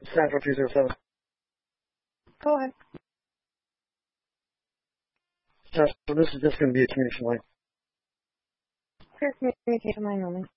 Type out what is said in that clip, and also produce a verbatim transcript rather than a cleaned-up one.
Central two zero seven. Go ahead. Uh, so this is just going to be a communication line. Pure communication line only.